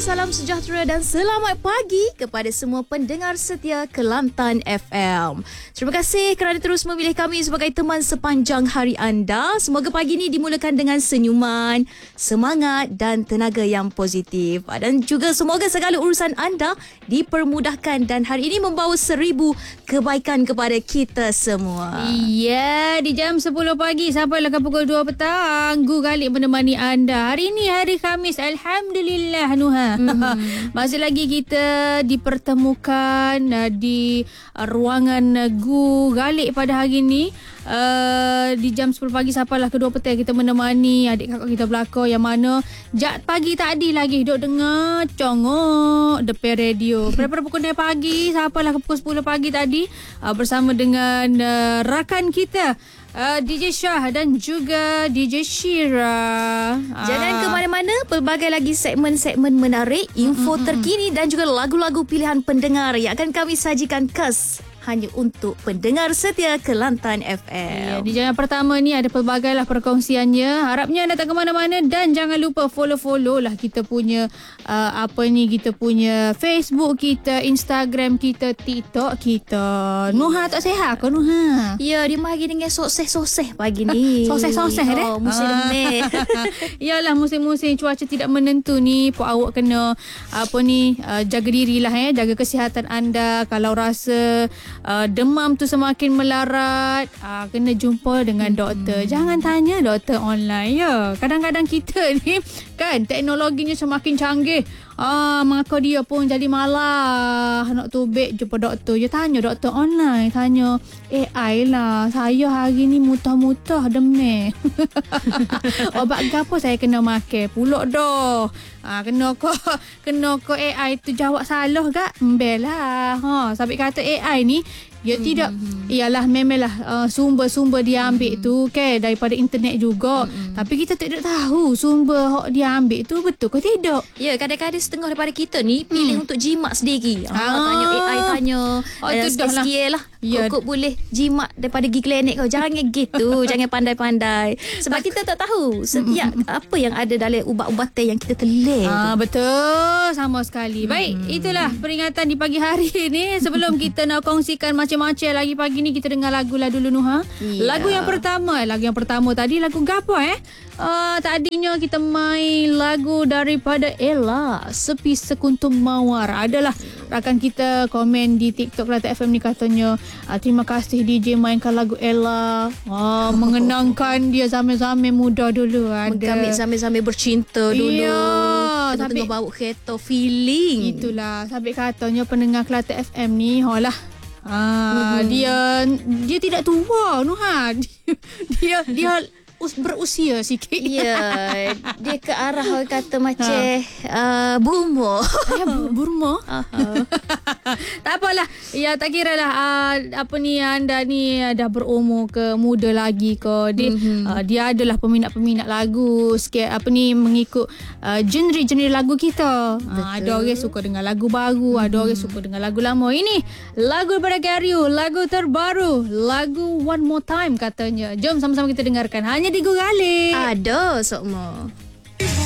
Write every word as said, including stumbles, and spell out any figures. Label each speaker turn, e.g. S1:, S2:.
S1: salam sejahtera dan selamat pagi kepada semua pendengar setia Kelantan F M. Terima kasih kerana terus memilih kami sebagai teman sepanjang hari anda. Semoga pagi ini dimulakan dengan senyuman, semangat dan tenaga yang positif. Dan juga semoga segala urusan anda dipermudahkan dan hari ini membawa seribu kebaikan kepada kita semua.
S2: Ya, di jam sepuluh pagi sampailah ke pukul dua petang. Gu Galik menemani anda. Hari ini hari Khamis. Alhamdulillah Nuha. Mm-hmm. Masih lagi kita dipertemukan uh, di uh, ruangan uh, Gu Galik pada hari ini. Uh, di jam sepuluh pagi sampailah kedua petang kita menemani adik kakak kita belakang yang mana jat pagi tadi lagi duduk dengar congok depan radio. Pada pukul enam pagi sampailah ke pukul sepuluh pagi tadi uh, bersama dengan uh, rakan kita Uh, D J Shah dan juga D J Shira.
S1: Jangan ke mana-mana, pelbagai lagi segmen-segmen menarik, info mm-hmm. terkini dan juga lagu-lagu pilihan pendengar yang akan kami sajikan khas hanya untuk pendengar setia Kelantan F M.
S2: Ya, di jam pertama ni ada pelbagai lah perkongsiannya. Harapnya anda tak ke mana-mana dan jangan lupa follow-follow lah kita punya uh, apa ni kita punya Facebook kita, Instagram kita, TikTok kita. Nuha tak sihat ke Nuha?
S1: Ya, dia mari dengan soseh-soseh pagi ni.
S2: Soseh-soseh deh.
S1: Oh, musim demit.
S2: Yalah, musim-musim cuaca tidak menentu ni. Pok awak kena apa ni uh, jaga dirilah eh, jaga kesihatan anda. Kalau rasa Uh, demam tu semakin melarat, uh, kena jumpa dengan doktor. Hmm. Jangan tanya doktor online ya. Kadang-kadang kita ni kan teknologinya semakin canggih. Ah, maka dia pun jadi malah nak tubik jumpa doktor. Dia tanya doktor online, tanya A I lah. Saya hari ni mutah-mutah demam. Obat apa saya kena makan? Pulak dah. Ah, kena ko kena ko A I tu jawab salah gak? Embel lah. Ha, sampai kata A I ni dia hmm. tidak ialah memanglah uh, sumber-sumber dia ambil hmm. tu kan daripada internet juga. Hmm. Tapi kita tidak tahu sumber hok dia ambil tu betul ke tidak.
S1: Ya, kadang-kadang setengah daripada kita ni pilih hmm. untuk jimat sendiri. Ah, ah. Tanya A I, tanya oh, uh, sikit-sikit lah. Ya. Kok boleh jimat daripada pergi klinik kau. Jangan gitu. Jangan pandai-pandai. Sebab kita tak tahu setiap apa yang ada dalam ubat-ubatan yang kita telan.
S2: Ah, betul. Sama sekali. Baik, hmm. itulah peringatan di pagi hari ni. Sebelum kita nak kongsikan macam-macam lagi pagi ni, kita dengar lagu lah dulu Nuha. Yeah. Lagu yang pertama. Lagu yang pertama tadi lagu gapo eh? Uh, tadinya kita main lagu daripada Ella, Sepi Sekuntum Mawar. Adalah rakan kita komen di TikTok Kelantan F M ni katanya, uh, terima kasih D J mainkan lagu Ella. Uh, mengenangkan dia zaman-zaman muda dulu. Ada
S1: mengambil zaman-zaman bercinta dulu.
S2: Ya,
S1: tengah bawa kereta feeling.
S2: Itulah sampai katanya pendengar Kelantan F M ni holah. Ah, hmm. dia dia tidak tua Nuha. Dia dia, dia Us, berusia sikit.
S1: Ya, dia ke arah orang kata macam ha. uh, Burma.
S2: Ya, Burma. Uh-huh. Tak apalah. Ya, tak kira lah uh, apa ni anda ni dah berumur ke, muda lagi ke. Dia, mm-hmm. uh, dia adalah peminat-peminat lagu sikit apa ni mengikut uh, genre-genre lagu kita. Uh, ada orang suka dengan lagu baru, mm-hmm. ada orang suka dengan lagu lama. Ini lagu daripada Garyu, lagu terbaru, lagu One More Time katanya. Jom sama-sama kita dengarkan hanya di Gu Galik.
S1: Ada sokmo.